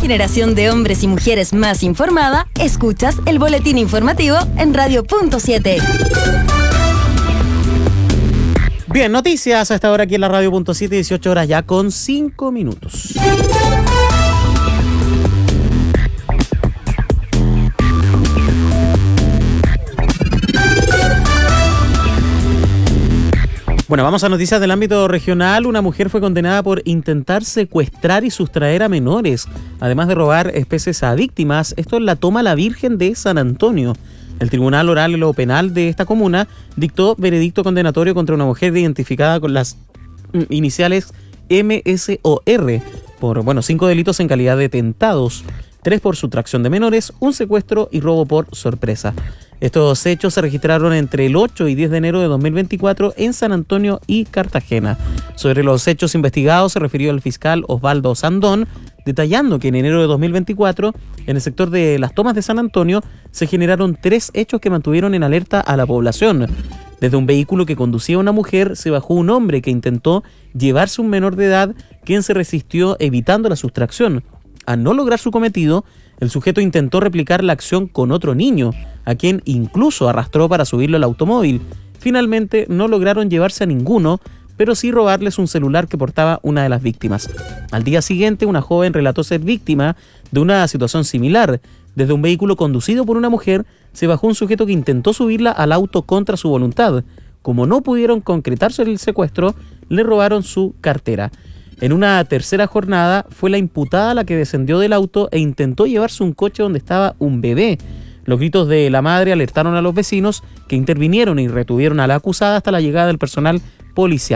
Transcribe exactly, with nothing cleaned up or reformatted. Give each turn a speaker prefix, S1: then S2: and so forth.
S1: generación de hombres y mujeres más informada, escuchas el boletín informativo en Radio Punto siete.
S2: Bien, noticias a esta hora aquí en la Radio Punto siete, dieciocho horas ya con cinco minutos. Bueno, vamos a noticias del ámbito regional. Una mujer fue condenada por intentar secuestrar y sustraer a menores, además de robar especies a víctimas. Esto en la Toma La Virgen de San Antonio. El Tribunal Oral y lo Penal de esta comuna dictó veredicto condenatorio contra una mujer identificada con las iniciales M S O R por, bueno, cinco delitos en calidad de tentados, tres por sustracción de menores, un secuestro y robo por sorpresa. Estos hechos se registraron entre el ocho y diez de enero de dos mil veinticuatro en San Antonio y Cartagena. Sobre los hechos investigados se refirió el fiscal Osvaldo Sandón, detallando que en enero de dos mil veinticuatro, en el sector de Las Tomas de San Antonio, se generaron tres hechos que mantuvieron en alerta a la población. Desde un vehículo que conducía una mujer se bajó un hombre que intentó llevarse un menor de edad, quien se resistió evitando la sustracción. Al no lograr su cometido, el sujeto intentó replicar la acción con otro niño, a quien incluso arrastró para subirlo al automóvil. Finalmente no lograron llevarse a ninguno, pero sí robarles un celular que portaba una de las víctimas. Al día siguiente, una joven relató ser víctima de una situación similar. Desde un vehículo conducido por una mujer, se bajó un sujeto que intentó subirla al auto contra su voluntad. Como no pudieron concretarse el secuestro, le robaron su cartera. En una tercera jornada, fue la imputada la que descendió del auto e intentó llevarse un coche donde estaba un bebé. Los gritos de la madre alertaron a los vecinos, que intervinieron y retuvieron a la acusada hasta la llegada del personal policial.